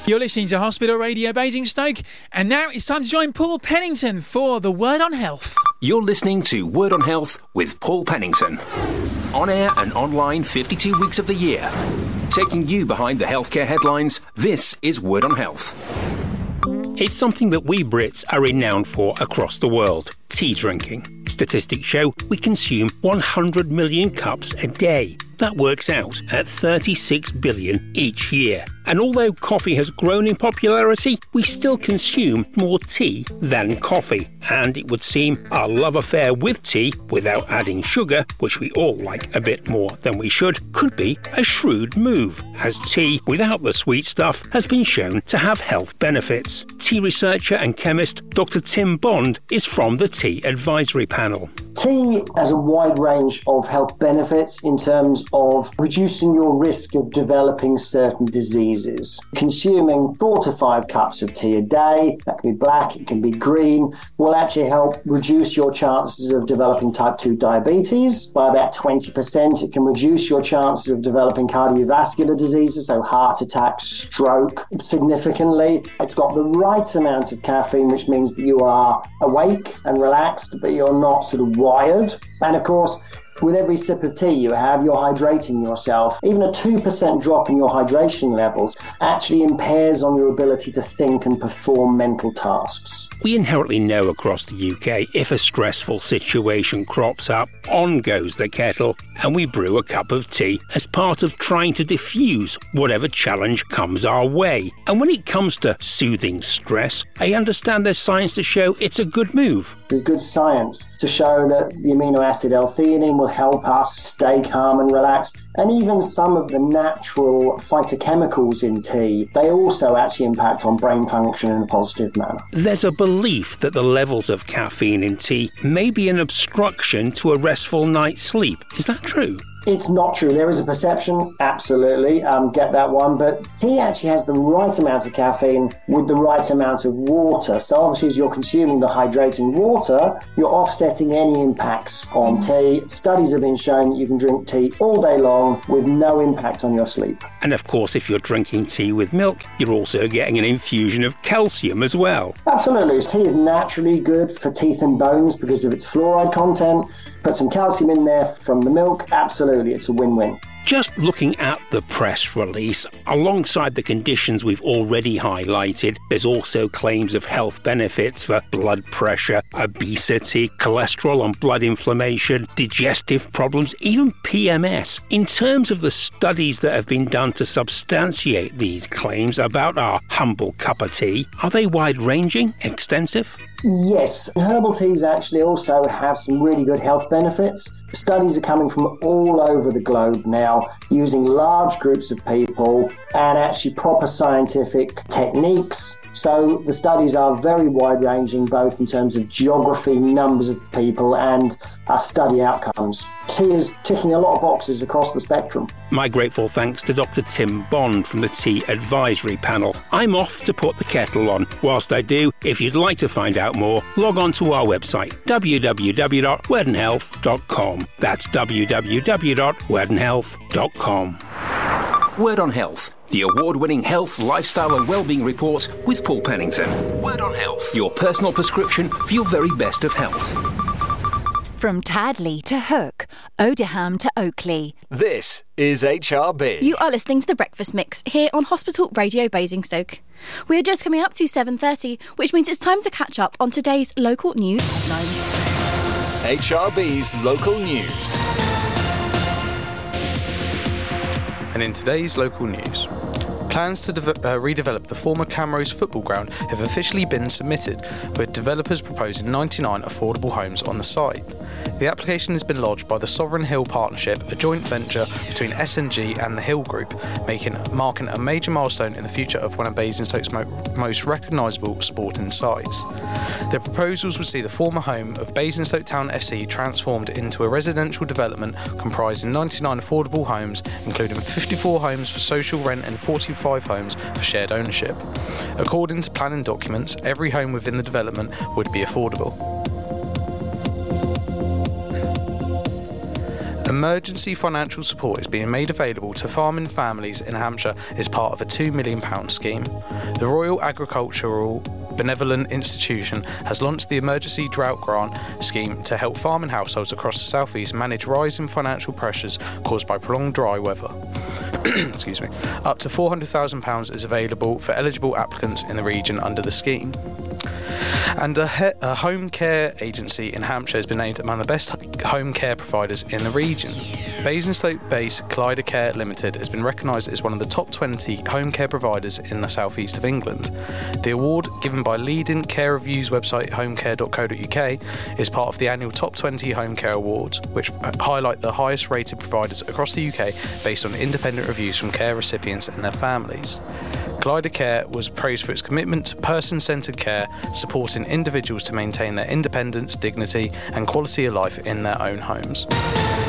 You're listening to Hospital Radio Basingstoke, and now it's time to join Paul Pennington for the Word on Health. You're listening to Word on Health with Paul Pennington. On air and online 52 weeks of the year. Taking you behind the healthcare headlines, this is Word on Health. It's something that we Brits are renowned for across the world: tea drinking. Statistics show we consume 100 million cups a day. That works out at 36 billion each year. And although coffee has grown in popularity, we still consume more tea than coffee. And it would seem our love affair with tea, without adding sugar, which we all like a bit more than we should, could be a shrewd move, as tea without the sweet stuff has been shown to have health benefits. Tea researcher and chemist Dr. Tim Bond is from the Tea Advisory Panel. Tea has a wide range of health benefits in terms of reducing your risk of developing certain diseases. Consuming 4 to 5 cups of tea a day, that can be black, it can be green, will actually help reduce your chances of developing type 2 diabetes by about 20%. It can reduce your chances of developing cardiovascular diseases, so heart attack, stroke, significantly. It's got the right amount of caffeine, which means that you are awake and relaxed, but you're not sort of wired. And of course, with every sip of tea you have, you're hydrating yourself. Even a 2% drop in your hydration levels actually impairs on your ability to think and perform mental tasks. We inherently know across the UK if a stressful situation crops up, on goes the kettle, and we brew a cup of tea as part of trying to diffuse whatever challenge comes our way. And when it comes to soothing stress, I understand there's science to show it's a good move. There's good science to show that the amino acid L-theanine will help us stay calm and relaxed. And even some of the natural phytochemicals in tea, they also actually impact on brain function in a positive manner. There's a belief that the levels of caffeine in tea may be an obstruction to a restful night's sleep. Is that true? It's not true. There is a perception, absolutely, get that one, but tea actually has the right amount of caffeine with the right amount of water. So obviously as you're consuming the hydrating water, you're offsetting any impacts on tea. Studies have been shown that you can drink tea all day long with no impact on your sleep. And of course, if you're drinking tea with milk, you're also getting an infusion of calcium as well. Absolutely. Tea is naturally good for teeth and bones because of its fluoride content. Put some calcium in there from the milk, absolutely, it's a win-win. Just looking at the press release, alongside the conditions we've already highlighted, there's also claims of health benefits for blood pressure, obesity, cholesterol and blood inflammation, digestive problems, even PMS. In terms of the studies that have been done to substantiate these claims about our humble cup of tea, are they wide-ranging, extensive? Yes, herbal teas actually also have some really good health benefits. Studies are coming from all over the globe now using large groups of people and actually proper scientific techniques. So the studies are very wide-ranging, both in terms of geography, numbers of people and study outcomes. Tea is ticking a lot of boxes across the spectrum. My grateful thanks to Dr. Tim Bond from the Tea Advisory Panel. I'm off to put the kettle on. Whilst I do, if you'd like to find out more, log on to our website, www.wordonhealth.com. That's www.wordonhealth.com. Word on Health, the award-winning health, lifestyle and wellbeing report with Paul Pennington. Word on Health, your personal prescription for your very best of health. From Tadley to Hook, Odiham to Oakley. This is HRB. You are listening to The Breakfast Mix here on Hospital Radio Basingstoke. We are just coming up to 7:30, which means it's time to catch up on today's local news headlines. HRB's local news. And in today's local news, plans to redevelop the former Camrose football ground have officially been submitted, with developers proposing 99 affordable homes on the site. The application has been lodged by the Sovereign Hill Partnership, a joint venture between SNG and the Hill Group, marking a major milestone in the future of one of Basingstoke's most recognisable sporting sites. The proposals would see the former home of Basingstoke Town FC transformed into a residential development comprising 99 affordable homes, including 54 homes for social rent and 45 homes for shared ownership. According to planning documents, every home within the development would be affordable. Emergency financial support is being made available to farming families in Hampshire as part of a £2 million scheme. The Royal Agricultural Benevolent Institution has launched the Emergency Drought Grant Scheme to help farming households across the South East manage rising financial pressures caused by prolonged dry weather. Excuse me. Up to £400,000 is available for eligible applicants in the region under the scheme. And a home care agency in Hampshire has been named among the best home care providers in the region. Basingstoke-based Clyde Care Limited has been recognised as one of the top 20 home care providers in the southeast of England. The award, given by leading care reviews website homecare.co.uk, is part of the annual Top 20 Home Care Awards, which highlight the highest rated providers across the UK based on independent reviews from care recipients and their families. Clyde Care was praised for its commitment to person-centred care, supporting individuals to maintain their independence, dignity and quality of life in their own homes.